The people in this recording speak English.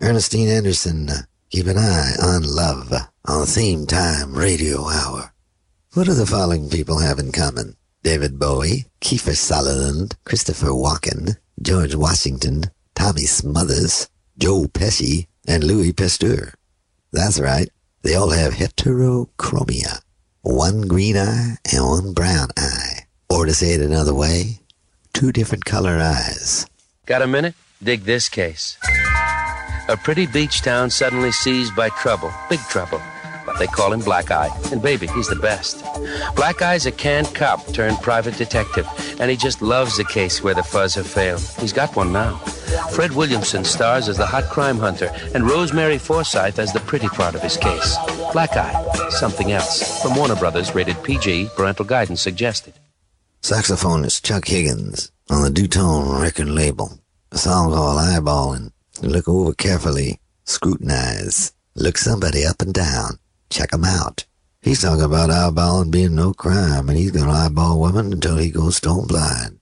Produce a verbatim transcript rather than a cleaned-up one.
Ernestine Anderson, uh, keep an eye on love on Theme Time Radio Hour. What do the following people have in common? David Bowie, Kiefer Sutherland, Christopher Walken, George Washington, Tommy Smothers, Joe Pesci, and Louis Pasteur. That's right. They all have heterochromia. One green eye and one brown eye. Or to say it another way, two different color eyes. Got a minute? Dig this case. A pretty beach town suddenly seized by trouble. Big trouble. But they call him Black Eye. And baby, he's the best. Black Eye's a canned cop turned private detective. And he just loves a case where the fuzz have failed. He's got one now. Fred Williamson stars as the hot crime hunter, and Rosemary Forsythe as the pretty part of his case. Black Eye, something else. From Warner Brothers, rated P G, parental guidance suggested. Saxophonist Chuck Higgins on the Dutone record label. A song called Eyeballing. Look over carefully. Scrutinize. Look somebody up and down. Check him out. He's talking about eyeballing being no crime, and he's gonna eyeball women until he goes stone blind.